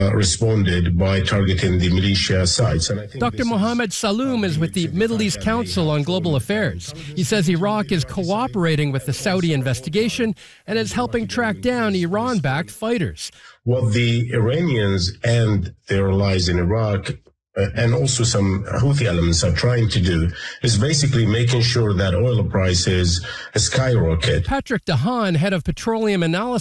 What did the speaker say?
responded by targeting the militia sites. And I think Dr. Mohammed Saloom is with the Middle East Council on Global Affairs. He says Iraq is cooperating with the Saudi investigation and is helping track down Iran-backed fighters. What the Iranians and their allies in Iraq and also some Houthi elements are trying to do is basically making sure that oil prices skyrocket. Patrick Dahan, head of petroleum analysis